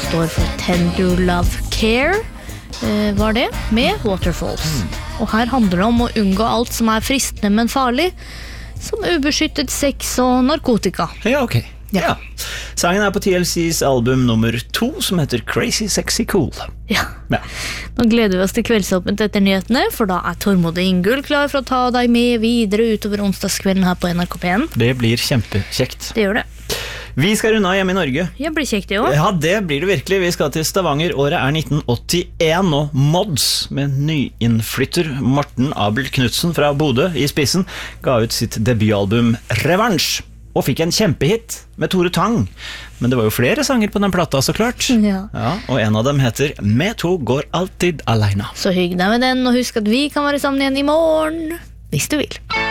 står for Tender Love Care, var det, med Waterfalls. Og her handler det om å unngå alt som fristende, men farlig, som ubeskyttet sex og narkotika. Ja, ok. Ja. Sangen på TLCs album nummer 2, som heter Crazy Sexy Cool. Ja. Nå gleder vi oss til kveldsåpent etter nyhetene, for da Tormod Ingull klar for å ta deg med videre utover onsdagskvelden her på NRK P1. Det blir kjempekjekt. Det gjør det. Vi skal runde av hjemme i Norge. Ja, blir kjekt det også. Ja, det blir det virkelig. Vi skal til Stavanger. Året 1981, og Mods, med nyinnflytter Morten Abel Knudsen fra Bodø i spissen, ga ut sitt debutalbum Revansj, og fikk en kjempehit med Tore Tang. Men det var jo flere sanger på den plata, så klart. Ja, og en av dem heter «Me to går alltid alene». Så hygg deg med den, og husk at vi kan være sammen igjen i morgen, hvis du vil.